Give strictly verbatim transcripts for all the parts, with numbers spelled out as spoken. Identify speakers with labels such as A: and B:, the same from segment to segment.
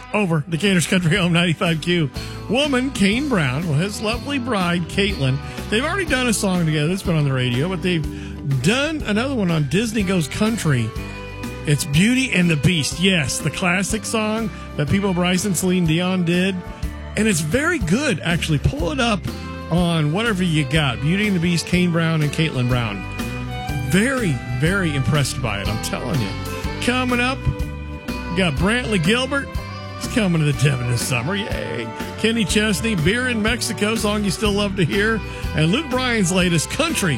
A: over Decatur's Country Home ninety-five Q. Woman, Kane Brown, well, his lovely bride, Caitlin. They've already done a song together that's been on the radio, but they've done another one on Disney Goes Country. It's Beauty and the Beast. Yes, the classic song that Peabo Bryce and Celine Dion did. And it's very good, actually. Pull it up on whatever you got. Beauty and the Beast, Kane Brown and Caitlin Brown. Very, very impressed by it, I'm telling you. Coming up, we got Brantley Gilbert. He's coming to the Devon this summer. Yay. Kenny Chesney, Beer in Mexico, song you still love to hear. And Luke Bryan's latest, Country.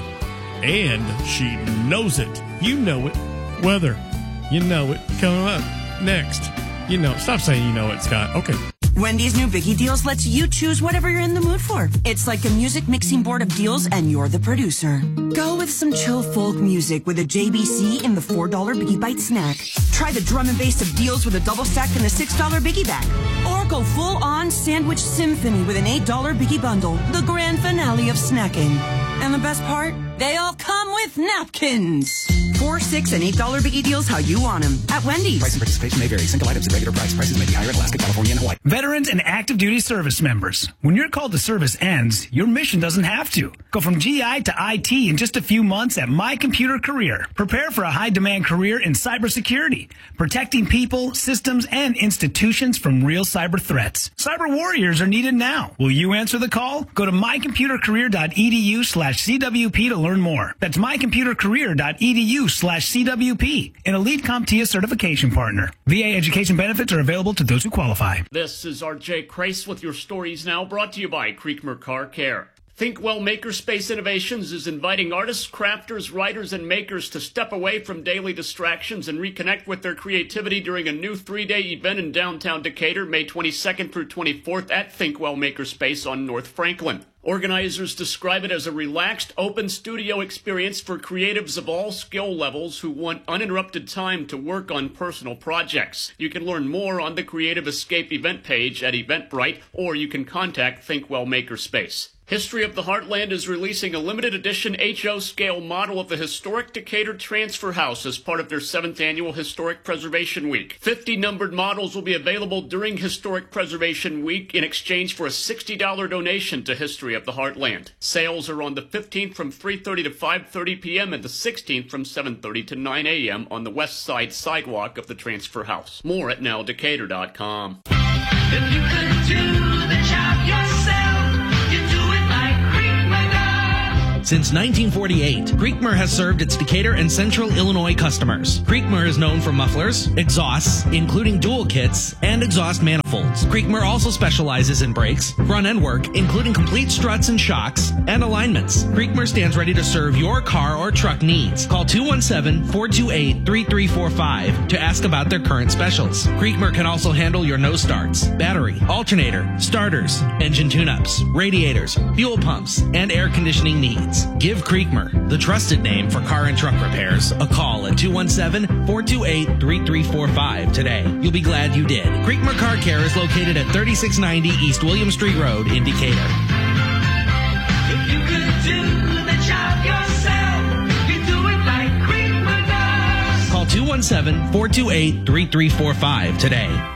A: And She Knows It. You know it. Weather. You know it. Coming up next. You know. Stop saying you know it, Scott. Okay.
B: Wendy's new Biggie Deals lets you choose whatever you're in the mood for. It's like a music mixing board of deals, and you're the producer. Go with some chill folk music with a J B C in the four dollar Biggie Bite snack. Try the drum and bass of deals with a double stack and a six dollar Biggie bag. Or go full-on sandwich symphony with an eight dollar Biggie bundle, the grand finale of snacking. And the best part? They all come with napkins. Four, six, and eight dollar Biggie Deals how you want them at Wendy's.
C: Price and participation may vary. Single items at regular price. Prices may be higher in Alaska, California, and Hawaii.
D: Veterans and active duty service members. When your call to service ends, your mission doesn't have to. Go from G I to I T in just a few months at My Computer Career. Prepare for a high-demand career in cybersecurity, protecting people, systems, and institutions from real cyber threats. Cyber warriors are needed now. Will you answer the call? Go to mycomputercareer.edu slash CWP to learn more. That's mycomputercareer.edu slash CWP, an Elite CompTIA certification partner. V A education benefits are available to those who qualify.
E: This is R J Crace with your stories now, brought to you by Creekmer Car Care. ThinkWell Makerspace Innovations is inviting artists, crafters, writers, and makers to step away from daily distractions and reconnect with their creativity during a new three-day event in downtown Decatur, May twenty-second through twenty-fourth at ThinkWell Makerspace on North Franklin. Organizers describe it as a relaxed, open studio experience for creatives of all skill levels who want uninterrupted time to work on personal projects. You can learn more on the Creative Escape event page at Eventbrite, or you can contact ThinkWell Makerspace. History of the Heartland is releasing a limited edition H O scale model of the historic Decatur Transfer House as part of their seventh annual Historic Preservation Week. fifty numbered models will be available during Historic Preservation Week in exchange for a sixty dollar donation to History of the Heartland. Sales are on the fifteenth from three thirty to five thirty p.m. and the sixteenth from seven thirty to nine a.m. on the west side sidewalk of the Transfer House. More at now decatur dot com.
F: If you could do the job yourself, you do it like Creekmer does.
G: Since nineteen forty-eight, Creekmer has served its Decatur and Central Illinois customers. Creekmer is known for mufflers, exhausts, including dual kits, and exhaust manifolds. Creekmer also specializes in brakes, front-end work, including complete struts and shocks, and alignments. Creekmer stands ready to serve your car or truck needs. Call two one seven, four two eight, three three four five to ask about their current specials. Creekmer can also handle your no starts, battery, alternator, starters, engine tune-ups, radiators, fuel pumps, and air conditioning needs. Give Creekmer, the trusted name for car and truck repairs, a call at two one seven, four two eight, three three four five today. You'll be glad you did. Creekmer Car Care is located at thirty-six ninety East William Street Road in Decatur.
F: If you could do the job yourself, you do it like Creekmer does.
G: Call two one seven, four two eight, three three four five today.